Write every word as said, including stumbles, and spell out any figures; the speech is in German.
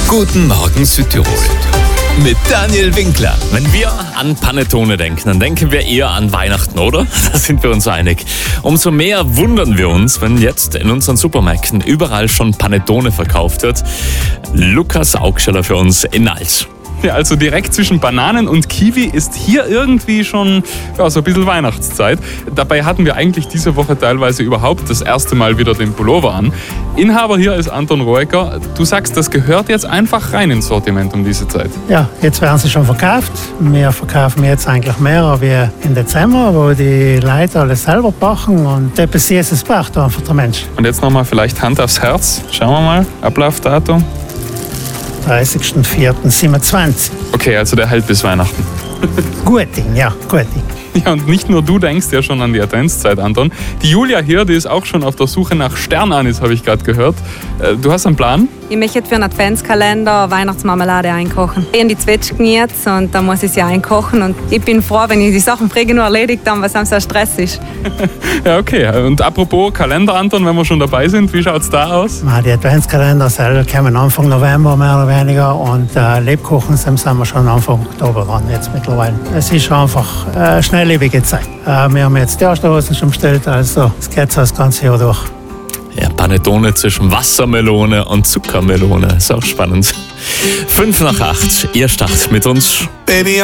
Guten Morgen Südtirol. Mit Daniel Winkler. Wenn wir an Panettone denken, dann denken wir eher an Weihnachten, oder? Da sind wir uns einig. Umso mehr wundern wir uns, wenn jetzt in unseren Supermärkten überall schon Panettone verkauft wird. Lukas Augsteller für uns in Nals. Ja, also direkt zwischen Bananen und Kiwi ist hier irgendwie schon ja, so ein bisschen Weihnachtszeit. Dabei hatten wir eigentlich diese Woche teilweise überhaupt das erste Mal wieder den Pullover an. Inhaber hier ist Anton Roecker. Du sagst, das gehört jetzt einfach rein ins Sortiment um diese Zeit. Ja, jetzt werden sie schon verkauft. Wir verkaufen jetzt eigentlich mehr wie im Dezember, wo die Leute alles selber backen und etwas Süßes braucht einfach der Mensch. Und jetzt nochmal vielleicht Hand aufs Herz. Schauen wir mal, Ablaufdatum. dreißigster vierter siebenundzwanzig. Okay, also der hält bis Weihnachten. Gut Ding, ja, gut Ding. Ja, und nicht nur du denkst ja schon an die Adventszeit, Anton. Die Julia hier, die ist auch schon auf der Suche nach Sternanis, habe ich gerade gehört. Du hast einen Plan? Ich möchte für einen Adventskalender Weihnachtsmarmelade einkochen. Ich habe die Zwetschgen jetzt und dann muss ich sie einkochen. Und ich bin froh, wenn ich die Sachen früh nur erledigt habe, weil es so Stress ist. Ja, okay. Und apropos Kalender, Anton, wenn wir schon dabei sind, wie schaut es da aus? Ja, die Adventskalender selber kommen Anfang November mehr oder weniger und äh, Lebkuchen sind wir schon Anfang Oktober dran jetzt mittlerweile. Es ist einfach eine schnelllebige Zeit. Äh, wir haben jetzt die ersten Hosen schon bestellt, also es geht so das ganze Jahr durch. Ja, Panettone zwischen Wassermelone und Zuckermelone. Ist auch spannend. Fünf nach acht. Ihr startet mit uns. Baby,